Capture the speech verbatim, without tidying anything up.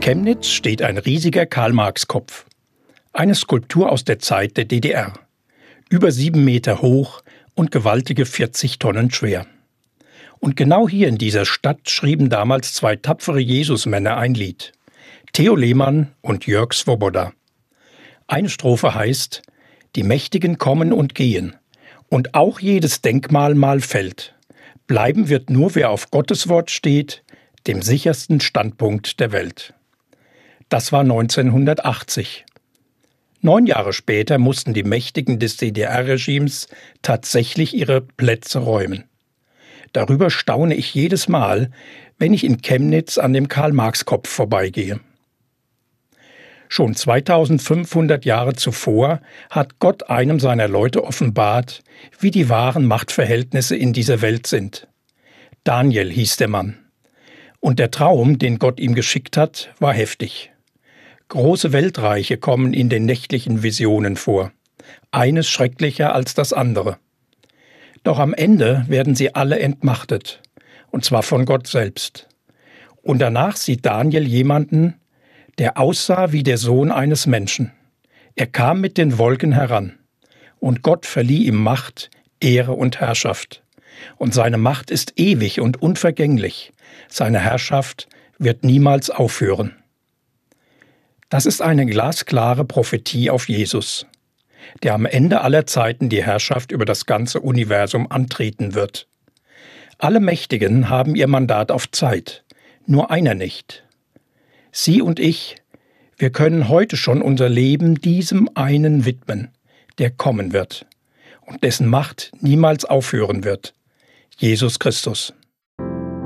Chemnitz steht ein riesiger Karl-Marx-Kopf. Eine Skulptur aus der Zeit der D D R. Über sieben Meter hoch und gewaltige vierzig Tonnen schwer. Und genau hier in dieser Stadt schrieben damals zwei tapfere Jesusmänner ein Lied. Theo Lehmann und Jörg Swoboda. Eine Strophe heißt: Die Mächtigen kommen und gehen, und auch jedes Denkmal mal fällt. Bleiben wird nur, wer auf Gottes Wort steht, dem sichersten Standpunkt der Welt. Das war neunzehnhundertachtzig. Neun Jahre später mussten die Mächtigen des D D R-Regimes tatsächlich ihre Plätze räumen. Darüber staune ich jedes Mal, wenn ich in Chemnitz an dem Karl-Marx-Kopf vorbeigehe. Schon zweitausendfünfhundert Jahre zuvor hat Gott einem seiner Leute offenbart, wie die wahren Machtverhältnisse in dieser Welt sind. Daniel hieß der Mann. Und der Traum, den Gott ihm geschickt hat, war heftig. Große Weltreiche kommen in den nächtlichen Visionen vor, eines schrecklicher als das andere. Doch am Ende werden sie alle entmachtet, und zwar von Gott selbst. Und danach sieht Daniel jemanden, der aussah wie der Sohn eines Menschen. Er kam mit den Wolken heran, und Gott verlieh ihm Macht, Ehre und Herrschaft. Und seine Macht ist ewig und unvergänglich, seine Herrschaft wird niemals aufhören. Das ist eine glasklare Prophetie auf Jesus, der am Ende aller Zeiten die Herrschaft über das ganze Universum antreten wird. Alle Mächtigen haben ihr Mandat auf Zeit, nur einer nicht. Sie und ich, wir können heute schon unser Leben diesem einen widmen, der kommen wird und dessen Macht niemals aufhören wird: Jesus Christus.